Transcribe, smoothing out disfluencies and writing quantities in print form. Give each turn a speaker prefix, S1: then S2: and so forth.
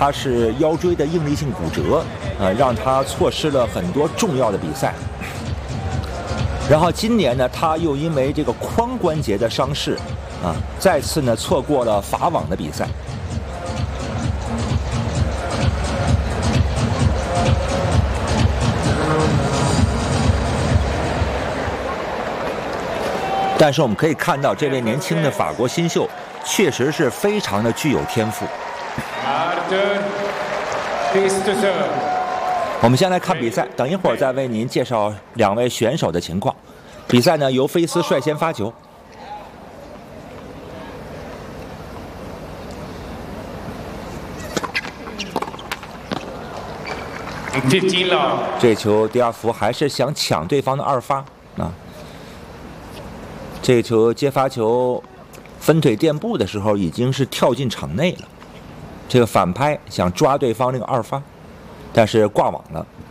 S1: 他是腰椎的应力性骨折，让他错失了很多重要的比赛。然后今年呢，他又因为这个髋关节的伤势，再次呢错过了法网的比赛。但是我们可以看到，这位年轻的法国新秀确实是非常的具有天赋。我们先来看比赛，等一会儿再为您介绍两位选手的情况。比赛呢由菲斯率先发球。这球迪亚福还是想抢对方的二发啊。这球接发球分腿垫步的时候已经是跳进场内了，这个反拍想抓对方那个二发，但是挂网了。